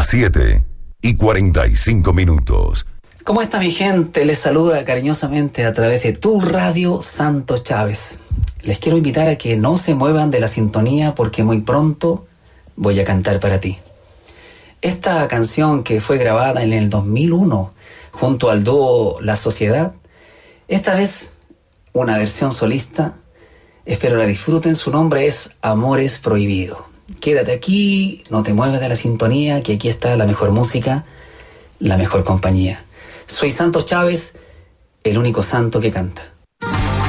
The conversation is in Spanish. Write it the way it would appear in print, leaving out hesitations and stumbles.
Las 7:45. ¿Cómo está mi gente? Les saluda cariñosamente a través de tu radio Santos Chávez. Les quiero invitar a que no se muevan de la sintonía porque muy pronto voy a cantar para ti. Esta canción que fue grabada en el 2001 junto al dúo La Sociedad, esta vez una versión solista, espero la disfruten. Su nombre es Amores Prohibidos. Quédate aquí, no te muevas de la sintonía, que aquí está la mejor música, la mejor compañía. Soy Santos Chávez, el único santo que canta.